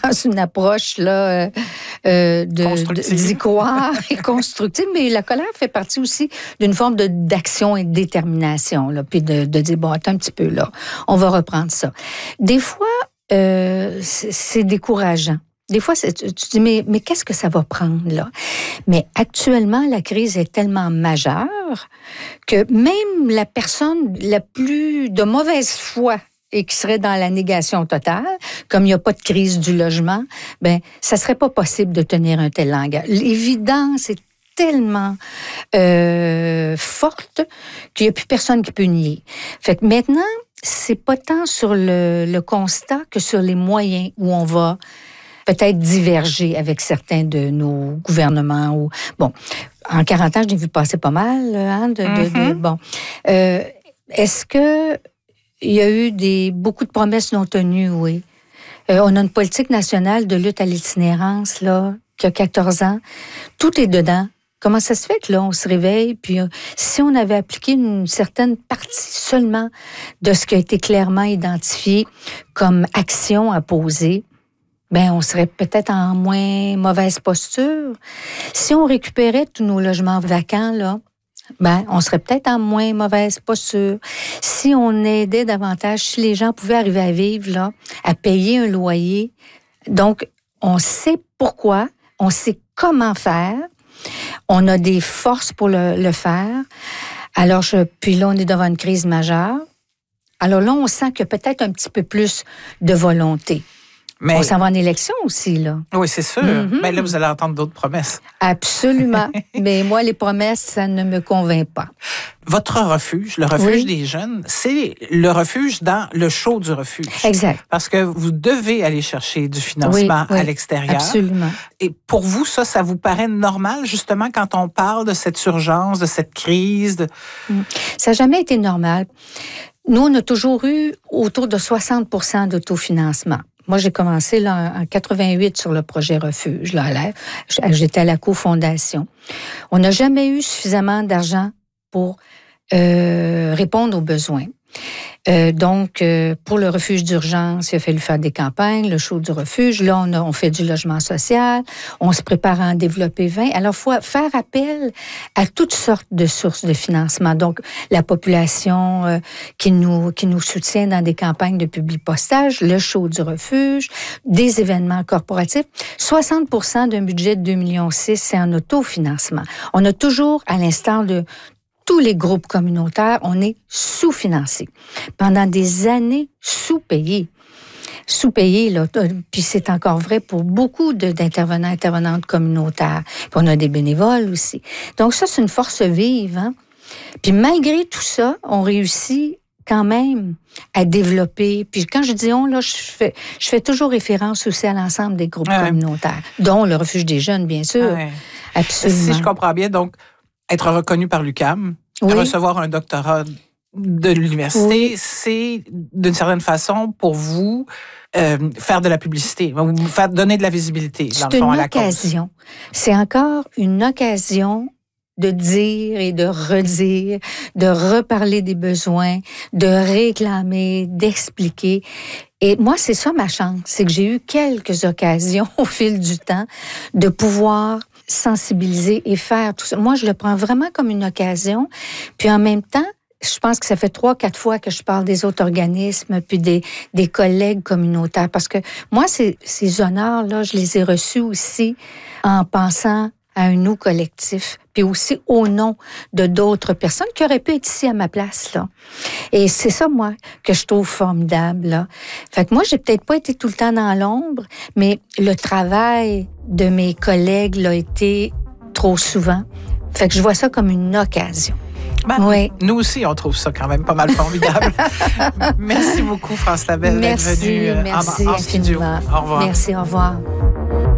dans une approche là, d'y croire et constructive, mais la colère fait partie aussi d'une forme d'action et de détermination, là, puis de dire, bon, attends un petit peu, là, on va reprendre ça. Des fois, c'est décourageant. Des fois, tu te dis, mais qu'est-ce que ça va prendre, là? Mais actuellement, la crise est tellement majeure que même la personne la plus de mauvaise foi et qui serait dans la négation totale, comme il n'y a pas de crise du logement, ben ça serait pas possible de tenir un tel langage. L'évidence est tellement forte qu'il n'y a plus personne qui peut nier. Fait que maintenant, c'est pas tant sur le constat que sur les moyens où on va peut-être diverger avec certains de nos gouvernements. Ou bon, en 40 ans, je l'ai vu passer pas mal. Hein, bon, est-ce que il y a eu beaucoup de promesses non tenues? Oui. On a une politique nationale de lutte à l'itinérance là qui a 14 ans. Tout est dedans. Comment ça se fait que là, on se réveille, puis si on avait appliqué une certaine partie seulement de ce qui a été clairement identifié comme action à poser, ben on serait peut-être en moins mauvaise posture. Si on récupérait tous nos logements vacants, là, ben on serait peut-être en moins mauvaise posture. Si on aidait davantage, si les gens pouvaient arriver à vivre, là, à payer un loyer. Donc, on sait pourquoi, on sait comment faire, on a des forces pour le faire. Alors, puis là, on est devant une crise majeure. Alors là, on sent qu'il y a peut-être un petit peu plus de volonté. Mais on s'en va en élection aussi, là. Oui, c'est sûr. Mm-hmm. Mais là, vous allez entendre d'autres promesses. Absolument. Mais moi, les promesses, ça ne me convainc pas. Votre refuge, le refuge des jeunes, c'est le refuge dans le show du refuge. Exact. Parce que vous devez aller chercher du financement à l'extérieur. Absolument. Et pour vous, ça vous paraît normal, justement, quand on parle de cette urgence, de cette crise? Ça n'a jamais été normal. Nous, on a toujours eu autour de 60% d'autofinancement. Moi, j'ai commencé là, en 88 sur le projet Refuge. Là, j'étais à la cofondation. On n'a jamais eu suffisamment d'argent pour répondre aux besoins. Donc, pour le refuge d'urgence, il a fallu faire des campagnes, le show du refuge. Là, on fait du logement social. On se prépare à en développer 20. Alors, il faut faire appel à toutes sortes de sources de financement. Donc, la population qui nous soutient dans des campagnes de publipostage, le show du refuge, des événements corporatifs. 60% d'un budget de 2,6 millions, c'est en autofinancement. On a toujours, à l'instar de tous les groupes communautaires, on est sous-financés. Pendant des années, sous-payés. Sous-payés, là. Puis c'est encore vrai pour beaucoup d'intervenants, intervenantes communautaires. Puis on a des bénévoles aussi. Donc ça, c'est une force vive, hein. Puis malgré tout ça, on réussit quand même à développer. Puis quand je dis on, là, je fais toujours référence aussi à l'ensemble des groupes communautaires, dont le Refuge des jeunes, bien sûr. Absolument. Si je comprends bien, donc, être reconnu par l'UQAM, recevoir un doctorat de l'université, c'est d'une certaine façon pour vous faire de la publicité, faire donner de la visibilité dans le fond à la cause. C'est une occasion. C'est encore une occasion de dire et de redire, de reparler des besoins, de réclamer, d'expliquer. Et moi, c'est ça ma chance, c'est que j'ai eu quelques occasions au fil du temps de pouvoir sensibiliser et faire tout ça. Moi, je le prends vraiment comme une occasion. Puis en même temps, je pense que ça fait 3-4 fois que je parle des autres organismes puis des collègues communautaires. Parce que moi, ces honneurs-là, je les ai reçus aussi en pensant à un nous collectif, puis aussi au nom de d'autres personnes qui auraient pu être ici à ma place, là. Et c'est ça, moi, que je trouve formidable, là. Fait que moi, j'ai peut-être pas été tout le temps dans l'ombre, mais le travail de mes collègues l'a été trop souvent. Fait que je vois ça comme une occasion. Nous aussi, on trouve ça quand même pas mal formidable. Merci beaucoup, France Labelle, d'être venue en studio. Au revoir. Merci, au revoir.